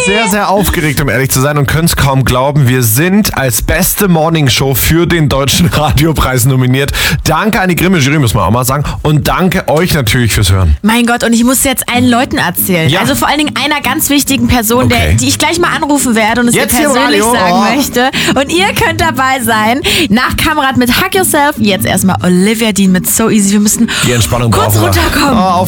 sehr, sehr aufgeregt, um ehrlich zu sein, und können es kaum glauben. Wir sind als beste Morningshow für den Deutschen Radiopreis nominiert. Danke an die Grimme-Jury, muss man auch mal sagen. Und danke euch natürlich fürs Hören. Mein Gott, und ich muss jetzt allen Leuten erzählen. Ja. Also vor allen Dingen einer ganz wichtigen Person, Okay. die ich gleich mal anrufen werde und es ihr Jetzt hier im persönlich Radio? sagen möchte. Und ihr könnt dabei sein. Nach Kamerad mit Hug Yourself. Jetzt erstmal Olivia Dean mit So Easy. Wir müssen Die Entspannung kurz brauchen wir. runterkommen. Auf